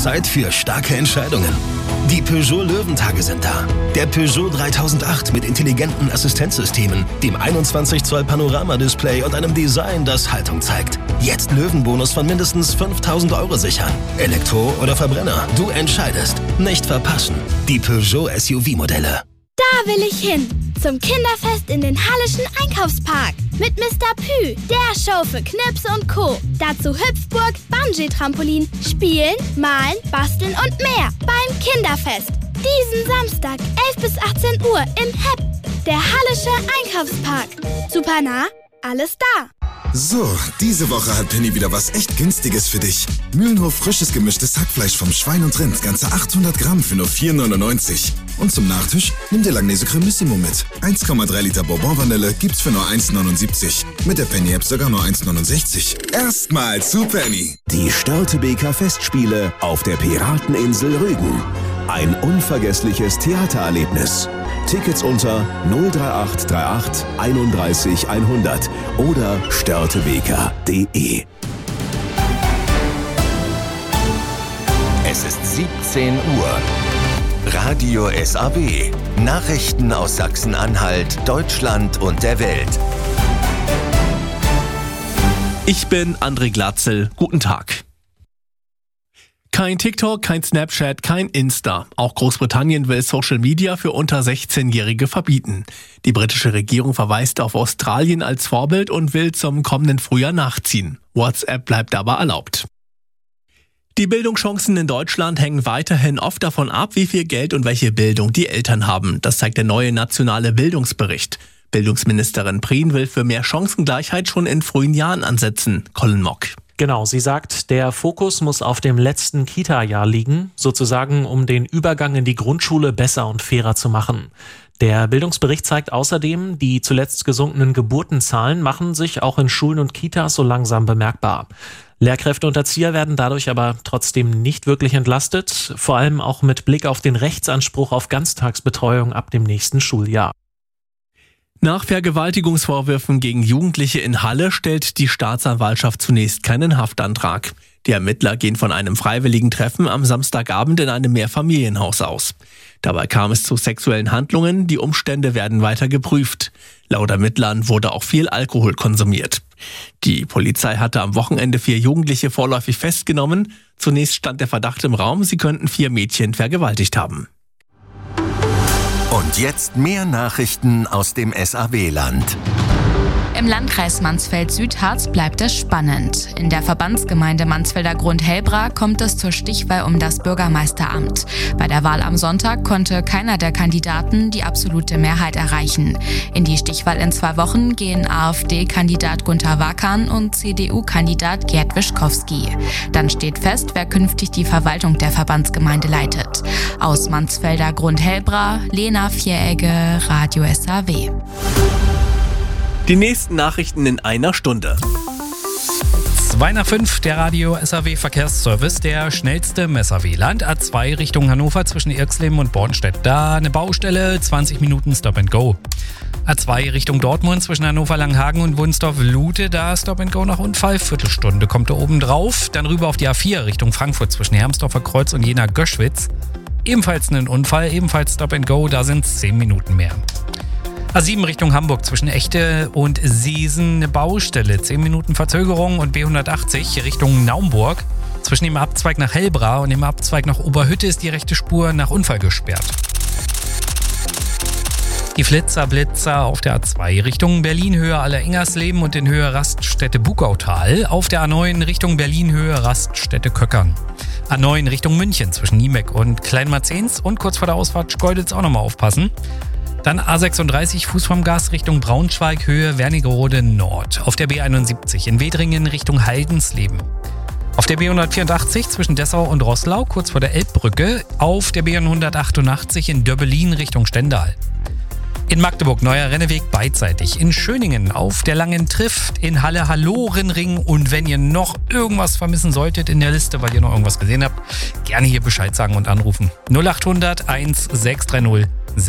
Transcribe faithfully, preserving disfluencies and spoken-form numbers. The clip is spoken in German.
Zeit für starke Entscheidungen. Die Peugeot Löwentage sind da. Der Peugeot dreitausendacht mit intelligenten Assistenzsystemen, dem einundzwanzig Zoll Panoramadisplay und einem Design, das Haltung zeigt. Jetzt Löwenbonus von mindestens fünftausend Euro sichern. Elektro oder Verbrenner, du entscheidest. Nicht verpassen. Die Peugeot S U V-Modelle. Da will ich hin. Zum Kinderfest in den Halleschen Einkaufspark. Mit Mister Pü, der Show für Knips und Co. Dazu Hüpfburg, Bungee-Trampolin, Spielen, Malen, Basteln und mehr. Beim Kinderfest. Diesen Samstag, elf bis achtzehn Uhr im H E P. Der Hallesche Einkaufspark. Super nah, alles da. So, diese Woche hat Penny wieder was echt Günstiges für dich. Mühlenhof frisches gemischtes Hackfleisch vom Schwein und Rind, ganze achthundert Gramm für nur vier neunundneunzig. Und zum Nachtisch nimm dir Langnese Cremissimo mit. eins Komma drei Liter Bourbon-Vanille gibt's für nur eins neunundsiebzig. Mit der Penny-App sogar nur eins neunundsechzig. Erstmal zu Penny. Die Störtebeker Festspiele auf der Pirateninsel Rügen. Ein unvergessliches Theatererlebnis. Tickets unter null drei acht drei acht einunddreißig hundert oder störtebeker punkt de. Es ist siebzehn Uhr. Radio S A W. Nachrichten aus Sachsen-Anhalt, Deutschland und der Welt. Ich bin André Glatzel. Guten Tag. Kein TikTok, kein Snapchat, kein Insta. Auch Großbritannien will Social Media für unter sechzehnjährige verbieten. Die britische Regierung verweist auf Australien als Vorbild und will zum kommenden Frühjahr nachziehen. WhatsApp bleibt aber erlaubt. Die Bildungschancen in Deutschland hängen weiterhin oft davon ab, wie viel Geld und welche Bildung die Eltern haben. Das zeigt der neue nationale Bildungsbericht. Bildungsministerin Prien will für mehr Chancengleichheit schon in frühen Jahren ansetzen. Colin Mock. Genau, sie sagt, der Fokus muss auf dem letzten Kita-Jahr liegen, sozusagen um den Übergang in die Grundschule besser und fairer zu machen. Der Bildungsbericht zeigt außerdem, die zuletzt gesunkenen Geburtenzahlen machen sich auch in Schulen und Kitas so langsam bemerkbar. Lehrkräfte und Erzieher werden dadurch aber trotzdem nicht wirklich entlastet, vor allem auch mit Blick auf den Rechtsanspruch auf Ganztagsbetreuung ab dem nächsten Schuljahr. Nach Vergewaltigungsvorwürfen gegen Jugendliche in Halle stellt die Staatsanwaltschaft zunächst keinen Haftantrag. Die Ermittler gehen von einem freiwilligen Treffen am Samstagabend in einem Mehrfamilienhaus aus. Dabei kam es zu sexuellen Handlungen, die Umstände werden weiter geprüft. Laut Ermittlern wurde auch viel Alkohol konsumiert. Die Polizei hatte am Wochenende vier Jugendliche vorläufig festgenommen. Zunächst stand der Verdacht im Raum, sie könnten vier Mädchen vergewaltigt haben. Und jetzt mehr Nachrichten aus dem S A W-Land. Im Landkreis Mansfeld-Südharz bleibt es spannend. In der Verbandsgemeinde Mansfelder Grund-Helbra kommt es zur Stichwahl um das Bürgermeisteramt. Bei der Wahl am Sonntag konnte keiner der Kandidaten die absolute Mehrheit erreichen. In die Stichwahl in zwei Wochen gehen AfD-Kandidat Gunter Wakan und C D U-Kandidat Gerd Wischkowski. Dann steht fest, wer künftig die Verwaltung der Verbandsgemeinde leitet. Aus Mansfelder Grund-Helbra, Lena Vieregge, Radio S A W. Die nächsten Nachrichten in einer Stunde. zwei nach fünf, der Radio S A W Verkehrsservice, der schnellste im S A W-Land. A zwei Richtung Hannover zwischen Irxleben und Bornstedt. Da eine Baustelle, zwanzig Minuten Stop and Go. A zwei Richtung Dortmund zwischen Hannover Langhagen und Wunsdorf-Lute. Da Stop and Go nach Unfall, Viertelstunde kommt da oben drauf. Dann rüber auf die A vier Richtung Frankfurt zwischen Hermsdorfer Kreuz und Jena-Göschwitz. Ebenfalls ein Unfall, ebenfalls Stop and Go, da sind es zehn Minuten mehr. A sieben Richtung Hamburg zwischen Echte und Seesen eine Baustelle. zehn Minuten Verzögerung und B hundertachtzig Richtung Naumburg. Zwischen dem Abzweig nach Hellbra und dem Abzweig nach Oberhütte ist die rechte Spur nach Unfall gesperrt. Die Flitzer, Blitzer auf der A zwei Richtung Berlin Höhe Aller-Ingersleben und in Höhe Raststätte Bugautal. Auf der A neun Richtung Berlin Höhe Raststätte Köckern. A neun Richtung München zwischen Niemeck und Kleinmarzens und kurz vor der Ausfahrt Schkeuditz auch nochmal aufpassen. Dann A sechsunddreißig Fuß vom Gas Richtung Braunschweig, Höhe Wernigerode Nord. Auf der B einundsiebzig in Wedringen Richtung Haldensleben. Auf der B hundertvierundachtzig zwischen Dessau und Roßlau, kurz vor der Elbbrücke. Auf der B hundertachtundachtzig in Döbbelin Richtung Stendal. In Magdeburg neuer Renneweg beidseitig. In Schöningen auf der Langen Trift. In Halle Hallorenring. Und wenn ihr noch irgendwas vermissen solltet in der Liste, weil ihr noch irgendwas gesehen habt, gerne hier Bescheid sagen und anrufen. null achthundert eins sechs drei null